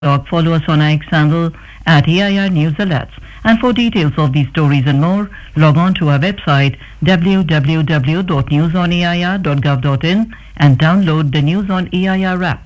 blog, follow us on X handle at AIR News Alerts. And for details of these stories and more, log on to our website www.newsonair.gov.in and download the News on AIR app.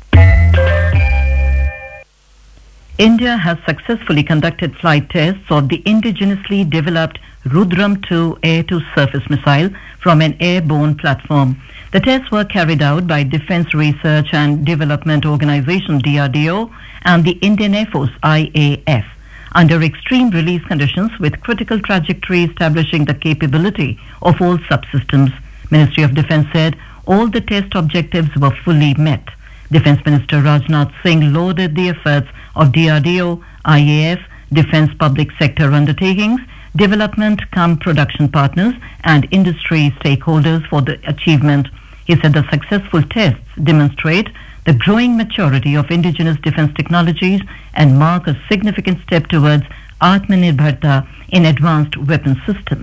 India has successfully conducted flight tests of the indigenously developed Rudram-2 air-to-surface missile from an airborne platform. The tests were carried out by Defence Research and Development Organisation DRDO and the Indian Air Force IAF under extreme release conditions with critical trajectory establishing the capability of all subsystems. Ministry of Defence said all the test objectives were fully met. Defence Minister Rajnath Singh lauded the efforts of DRDO, IAF, Defence Public Sector Undertakings, development production partners and industry stakeholders for the achievement. He said the successful tests demonstrate the growing maturity of indigenous defence technologies and mark a significant step towards Atmanirbharta in advanced weapon systems.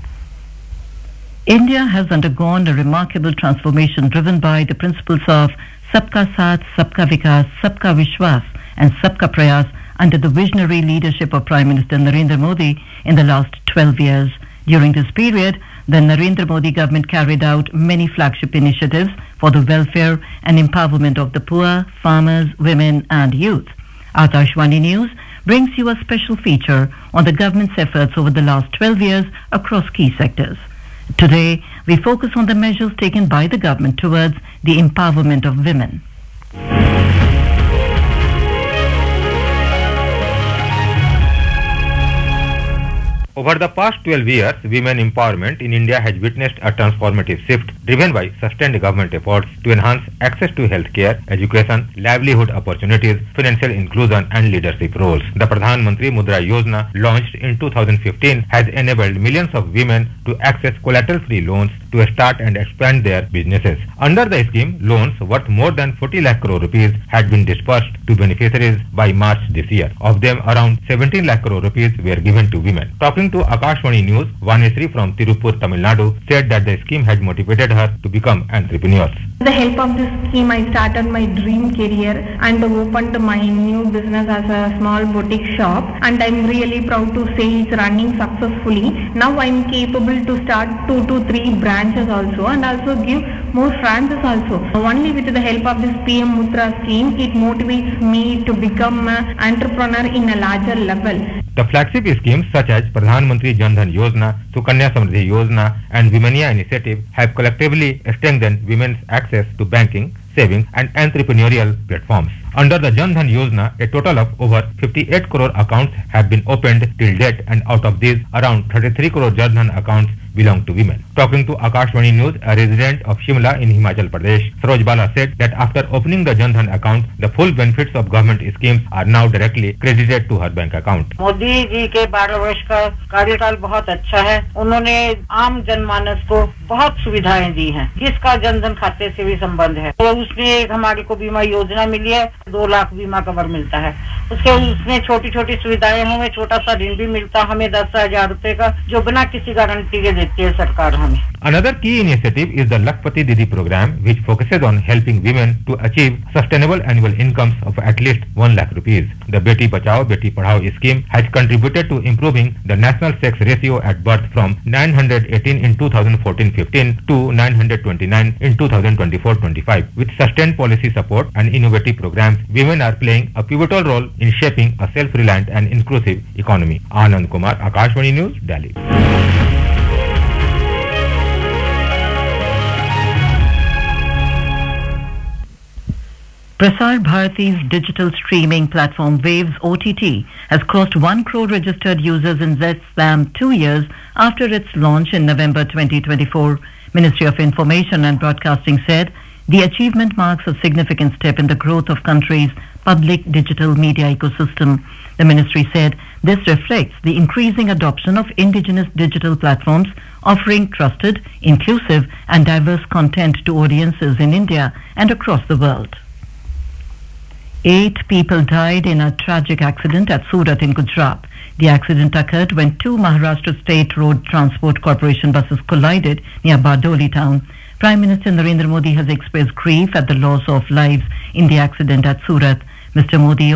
India has undergone a remarkable transformation driven by the principles of Sabka Saath, Sabka Vikas, Sabka Vishwas and Sabka Prayas under the visionary leadership of Prime Minister Narendra Modi in the last 12 years. During this period, the Narendra Modi government carried out many flagship initiatives for the welfare and empowerment of the poor, farmers, women and youth. Akashvani News brings you a special feature on the government's efforts over the last 12 years across key sectors. Today, we focus on the measures taken by the government towards the empowerment of women. Over the past 12 years, women empowerment in India has witnessed a transformative shift driven by sustained government efforts to enhance access to healthcare, education, livelihood opportunities, financial inclusion and leadership roles. The Pradhan Mantri Mudra Yojana, launched in 2015, has enabled millions of women to access collateral-free loans to start and expand their businesses. Under the scheme, loans worth more than 40 lakh crore rupees had been disbursed to beneficiaries by March this year. Of them, around 17 lakh crore rupees were given to women. Talking to Akashvani News, Vaneshri from Tirupur, Tamil Nadu, said that the scheme had motivated her to become entrepreneurs. With the help of this scheme, I started my dream career and opened my new business as a small boutique shop, and I'm really proud to say it's running successfully. Now I'm capable to start 2 to 3 branches also and also give more franchises also. Only with the help of this PM Mudra scheme, it motivates me to become an entrepreneur in a larger level. The flagship schemes such as Pradhan Mantri Jan Dhan Yojana, Sukanya Samriddhi Yojana and Womania Initiative have collectively strengthened women's access to banking, savings and entrepreneurial platforms. Under the Jan Dhan Yojana, a total of over 58 crore accounts have been opened till date, and out of these, around 33 crore Jan Dhan accounts belong to women. Talking to Akashvani News, a resident of Shimla in Himachal Pradesh, Saroj Bala said that after opening the Jan Dhan account, the full benefits of government schemes are now directly credited to her bank account. Modi ji के 12 वर्ष का कार्यकाल बहुत अच्छा है। उन्होंने आम जनमानस को बहुत सुविधाएं दी हैं, जिसका जनधन खाते से भी संबंध है। तो उसमें हमारे को बीमा योजना मिली है, 2 लाख बीमा कवर मिलता है। उसमें छोटी छोटी सुविधाएं हमें, छोटा सा ऋण भी मिलता हमें 10,000 रुपए का, जो बिना किसी गारंटी के देती है सरकार हमें। Another key initiative is the Lakpati Didi program, which focuses on helping women to achieve sustainable annual incomes of at least 1 lakh rupees. The Beti Bachao Beti Padhao scheme has contributed to improving the national sex ratio at birth from 918 in 2014-15 to 929 in 2024-25. With sustained policy support and innovative programs, women are playing a pivotal role in shaping a self-reliant and inclusive economy. Anand Kumar, Akashvani News, Delhi. Prasar Bharati's digital streaming platform Waves OTT has crossed 1 crore registered users in less than 2 years after its launch in November 2024. Ministry of Information and Broadcasting said the achievement marks a significant step in the growth of country's public digital media ecosystem. The ministry said this reflects the increasing adoption of indigenous digital platforms offering trusted, inclusive and diverse content to audiences in India and across the world. 8 people died in a tragic accident at Surat in Gujarat. The accident occurred when 2 Maharashtra State Road Transport Corporation buses collided near Bardoli town. Prime Minister Narendra Modi has expressed grief at the loss of lives in the accident at Surat. Mr. Modi